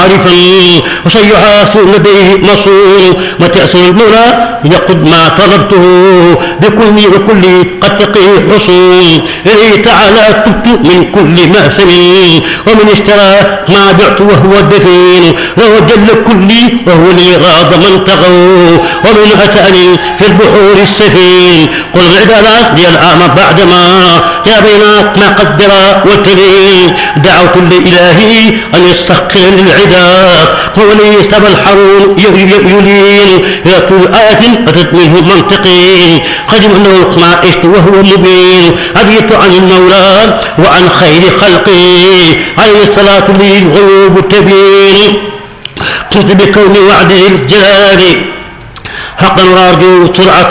عارفا وسيحاسب لديه مصير وتأسر المولى يقد ما طلبته بكل وكل قد تقيه حصول إليه تعالى تبت من كل مأسم ومن اشترى ما بعت وهو الدفين وهو جل كلي وهو لي غاض من طغوا ومن أتاني في البحور السفين قل العدالات لي العام بعدما يا بينات ما قدر والتلين دعوت لإلهي أن يستحقر للعداد هو لي يستبى الحرون يلين إلى كل آية أتت منه منطقي قدم أنه ما عشت وهو مبين أبيت عن المولى وعن خير خلقي عليه الصلاة للغيوب تبين قلت بكون وعده الجلال حقا وارجو سرعة